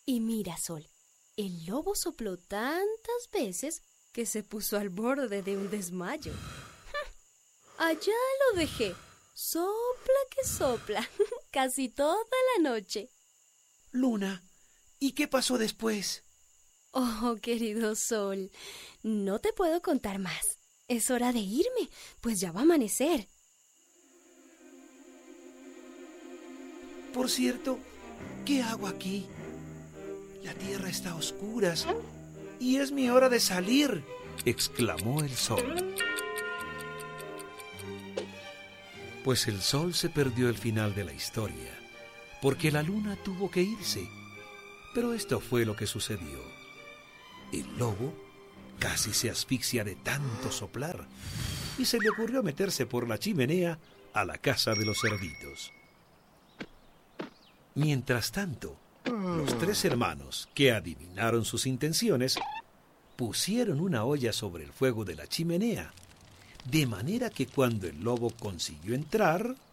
Y mira, Sol, el lobo sopló tantas veces que se puso al borde de un desmayo. Allá lo dejé, sopla que sopla, casi toda la noche. Luna, ¿y qué pasó después? Oh, querido Sol, no te puedo contar más. Es hora de irme, pues ya va a amanecer. Por cierto, ¿qué hago aquí? La tierra está a oscuras y es mi hora de salir, exclamó el sol. Pues el sol se perdió el final de la historia, porque la luna tuvo que irse. Pero esto fue lo que sucedió. El lobo casi se asfixia de tanto soplar y se le ocurrió meterse por la chimenea a la casa de los cerditos. Mientras tanto, los tres hermanos, que adivinaron sus intenciones, pusieron una olla sobre el fuego de la chimenea, de manera que cuando el lobo consiguió entrar,